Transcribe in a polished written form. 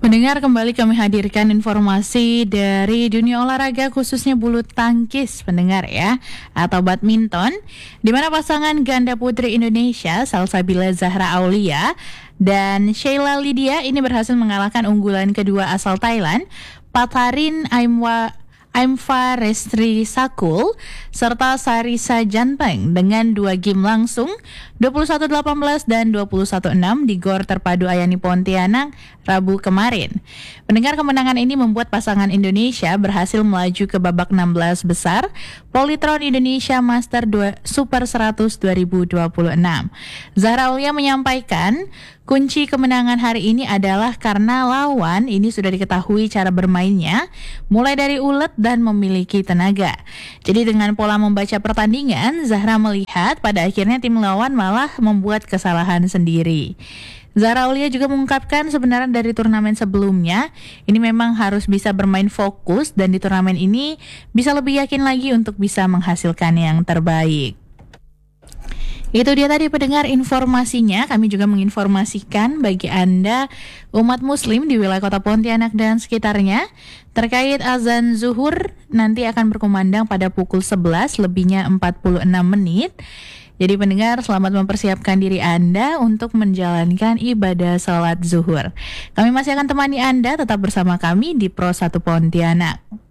Pendengar, kembali kami hadirkan informasi dari dunia olahraga khususnya bulu tangkis pendengar ya, atau badminton, di mana pasangan ganda putri Indonesia Salsabila Zahra Aulia dan Sheila Lydia ini berhasil mengalahkan unggulan kedua asal Thailand, Patharin Aimfa Restri Sakul serta Sarisa Janteng dengan 2 game langsung 21-18 dan 21-6 di Gor Terpadu Ayani Pontianak Rabu kemarin. Pendengar, kemenangan ini membuat pasangan Indonesia berhasil melaju ke babak 16 besar Polytron Indonesia Master Super 100 2026. Zahra Aulia menyampaikan kunci kemenangan hari ini adalah karena lawan ini sudah diketahui cara bermainnya, mulai dari ulet dan memiliki tenaga. Jadi dengan pola membaca pertandingan, Zahra melihat pada akhirnya tim lawan malah membuat kesalahan sendiri. Zahra Aulia juga mengungkapkan sebenarnya dari turnamen sebelumnya, ini memang harus bisa bermain fokus dan di turnamen ini bisa lebih yakin lagi untuk bisa menghasilkan yang terbaik. Itu dia tadi pendengar informasinya. Kami juga menginformasikan bagi Anda umat muslim di wilayah kota Pontianak dan sekitarnya terkait azan zuhur nanti akan berkumandang pada pukul 11 lebihnya 46 menit. Jadi pendengar, selamat mempersiapkan diri Anda untuk menjalankan ibadah sholat zuhur. Kami masih akan temani Anda, tetap bersama kami di Pro 1 Pontianak.